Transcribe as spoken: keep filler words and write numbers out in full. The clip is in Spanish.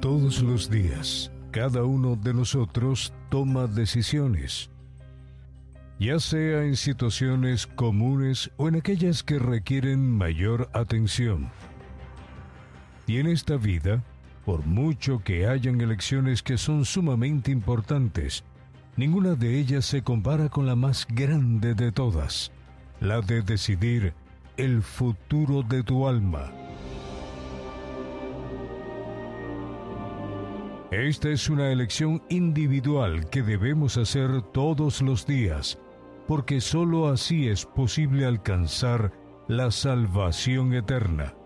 Todos los días, cada uno de nosotros toma decisiones, ya sea en situaciones comunes o en aquellas que requieren mayor atención. Y en esta vida, por mucho que hayan elecciones que son sumamente importantes, ninguna de ellas se compara con la más grande de todas, la de decidir el futuro de tu alma. Esta es una elección individual que debemos hacer todos los días, porque sólo así es posible alcanzar la salvación eterna.